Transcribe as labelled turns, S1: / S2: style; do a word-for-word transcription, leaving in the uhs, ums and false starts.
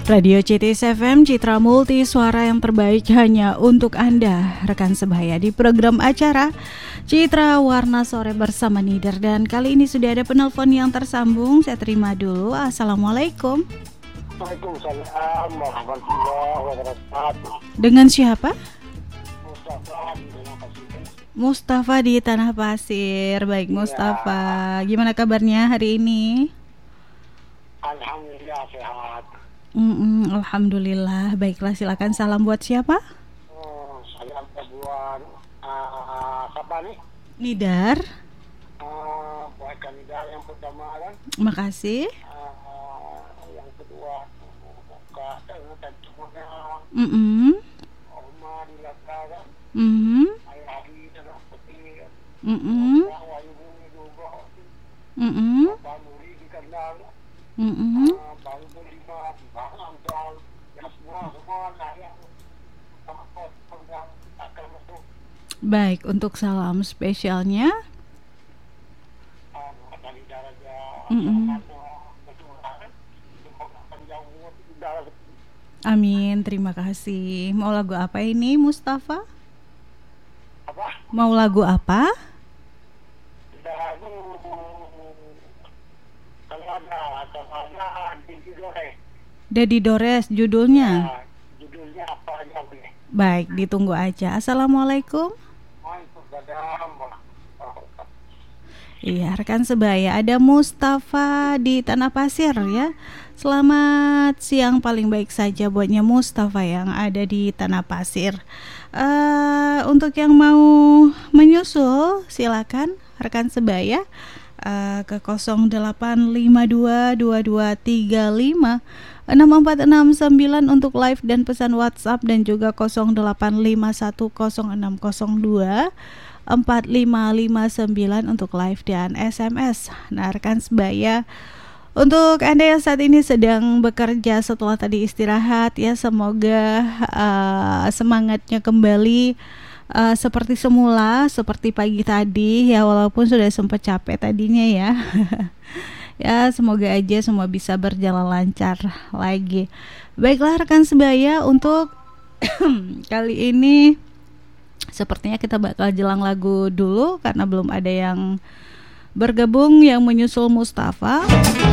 S1: Radio C T S F M, Citra Multi, suara yang terbaik hanya untuk Anda. Rekan sebaya di program acara Citra Warna Sore bersama Nidar. Dan kali ini sudah ada penelpon yang tersambung. Saya terima dulu. Assalamualaikum.
S2: Waalaikumsalam warahmatullahi wabarakatuh.
S1: Dengan siapa?
S2: Mustafa di Tanah Pasir.
S1: Mustafa di Tanah Pasir. Baik, Mustafa. Gimana kabarnya hari ini?
S2: Alhamdulillah sehat.
S1: Mm-mm, Alhamdulillah. Baiklah, silakan. Salam buat siapa?
S2: Oh, salam buat uh, siapa nih?
S1: Nidar.
S2: Uh, buat kandidat yang pertama kan.
S1: Makasih.
S2: Uh, yang kedua buka tentunya
S1: Mm-mm.
S2: Omar di Latar.
S1: Mm-hmm.
S2: Ayah di dalam peti.
S1: Mm-mm.
S2: Wayu juga.
S1: Mm-mm.
S2: Bapak Nuri di Kendal.
S1: Mm-mm.
S2: Uh, Baru berlima Bang Amdal. Ya semua semua lah yang akan masuk.
S1: Baik, untuk salam spesialnya. Mm-mm. Amin, terima kasih. Mau lagu apa ini, Mustafa?
S2: Apa?
S1: Mau lagu apa?
S2: Lagu kalau ada atau ada di Dore.
S1: Dedi Dores judulnya.
S2: Nah, judulnya apa aja boleh.
S1: Baik, ditunggu aja. Assalamualaikum.
S2: Waalaikumsalam.
S1: Iya, rekan sebaya, ada Mustafa di Tanah Pasir ya. Selamat siang, paling baik saja buatnya Mustafa yang ada di Tanah Pasir. Uh, untuk yang mau menyusul, silakan rekan sebaya uh, ke nol delapan lima dua dua dua tiga lima enam empat enam sembilan untuk live dan pesan WhatsApp, dan juga nol delapan lima satu nol enam nol dua empat lima lima sembilan untuk live dan S M S. Nah, rekan sebaya, untuk Anda yang saat ini sedang bekerja setelah tadi istirahat ya, semoga uh, semangatnya kembali uh, seperti semula, seperti pagi tadi ya, walaupun sudah sempat capek tadinya ya. Ya, semoga aja semua bisa berjalan lancar lagi. Baiklah rekan sebaya, untuk kali ini sepertinya kita bakal jelang lagu dulu karena belum ada yang bergabung yang menyusul Mustafa.